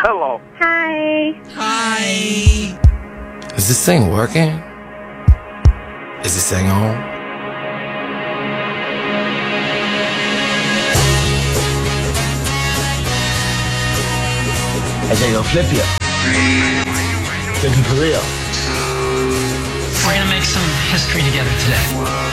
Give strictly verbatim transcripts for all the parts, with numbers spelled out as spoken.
Hello. Hi. Hi. Is this thing working? Is this thing on? I say, yo, flip you. Flipping for real. We're going to make some history together today.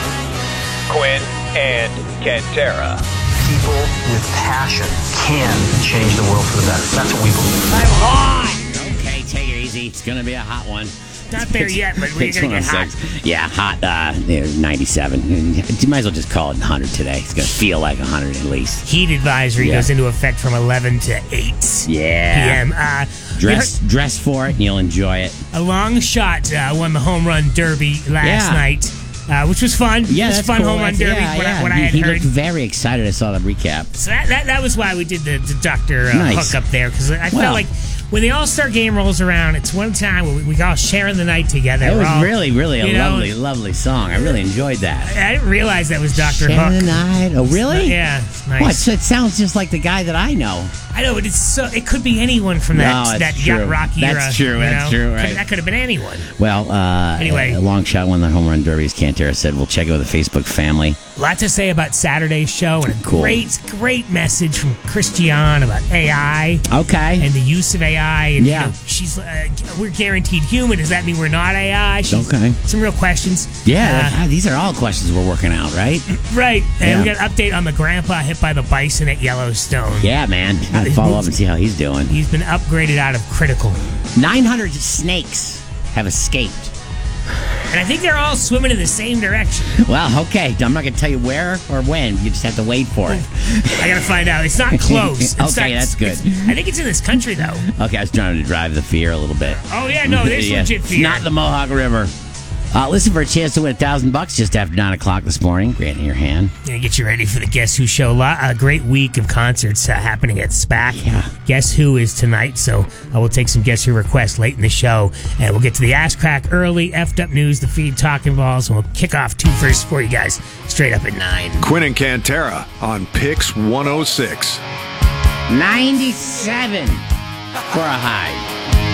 Quinn and Cantera. People with passion can change the world for the better. That's what we believe. I'm hot. Okay, take it easy. It's going to be a hot one. Not there yet, but we're going to get hot. Yeah, hot. Uh, ninety-seven. You might as well just call it one hundred today. It's going to feel like one hundred at least. Heat advisory Yeah. goes into effect from eleven to eight Yeah. p m. Uh, Dress dress for it and you'll enjoy it. a long shot uh, won the home run derby last Yeah. night, uh, which was fun. Yeah, it was that's fun cool. home run That's- derby. yeah, what, yeah. I, what I he, had he heard. looked very excited. I saw the recap. So that, that that was why we did the, the doctor uh, Nice. hook up there, because I Well. felt like when the All Star game rolls around, it's one time when we, we all sharing the night together. It We're was all, really, really a you know, lovely, lovely song. I really enjoyed that. I didn't realize that was Doctor Share Hook. the night. Oh, really? Yeah, it's nice. What? So it sounds just like the guy that I know. I know, but it's so, it could be anyone from that No, it's that true. yacht rock era. That's true, you that's know? true, right. Could- that could have been anyone. Well, uh, Anyway. a long shot won the home run derby, as Cantera said. We'll check it with the Facebook family. A lot to say about Saturday's show, and a Cool. great, great message from Christiane about A I Okay. and the use of A I. And, Yeah. you know, she's uh, we're guaranteed human. Does that mean we're not A I? She's, Okay. Some real questions. Yeah, Uh, ah, these are all questions we're working out, right? right. And we Yeah. got an update on the grandpa hit by the bison at Yellowstone. Yeah, man. Gotta follow up and see how he's doing. He's been upgraded out of critical. nine hundred snakes have escaped. And I think they're all swimming in the same direction. Well, okay. I'm not going to tell you where or when. You just have to wait for it. I got to find out. It's not close. It's Okay, not- that's good. it's- I think it's in this country, though. Okay, I was trying to drive the fear a little bit. Oh, yeah, no, there's Yeah, legit fear. Not the Mohawk River. Uh, listen for a chance to win a thousand bucks just after nine o'clock this morning. Grant in your hand. Gonna get you ready for the Guess Who show. Lot, a great week of concerts uh, happening at SPAC. Yeah. Guess Who is tonight, so uh, we'll take some Guess Who requests late in the show, and we'll get to the ass crack early, effed up news, the feed, talking balls, and we'll kick off two first for you guys straight up at nine. Quinn and Cantera on Pix one oh six. ninety-seven for a high.